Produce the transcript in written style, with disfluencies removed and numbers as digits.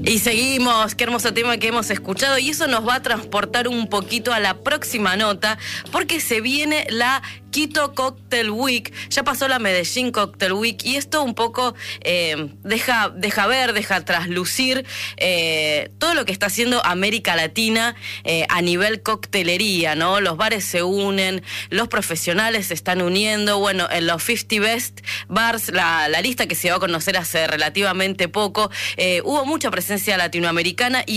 Y seguimos, qué hermoso tema que hemos escuchado, y eso nos va a transportar un poquito a la próxima nota, porque se viene la Quito Cocktail Week, ya pasó la Medellín Cocktail Week, y esto un poco deja traslucir todo lo que está haciendo América Latina a nivel coctelería, ¿no? Los bares se unen, los profesionales se están uniendo, bueno, en los 50 Best Bars, la lista que se va a conocer hace relativamente poco, hubo mucha presencia latinoamericana y